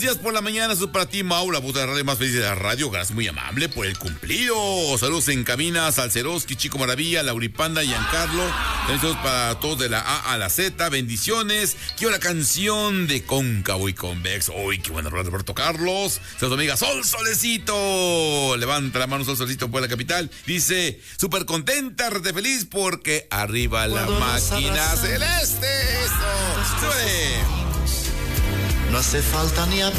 Días por la mañana, eso es para ti, Mau, la voz de la radio más feliz de la radio. Gracias, muy amable por el cumplido. Saludos en cabina, Salceroski, Chico Maravilla, Lauripanda, Giancarlo. Saludos para todos de la A a la Z. Bendiciones. Quiero la canción de Cóncavo y Convex. Uy, qué buena rola, Roberto Carlos. Saludos, amiga Sol Solecito. Levanta la mano, Sol Solecito, por la capital. Dice, súper contenta, rete feliz, porque arriba la máquina celeste. Eso. ¡Sube! No hace falta ni hablar.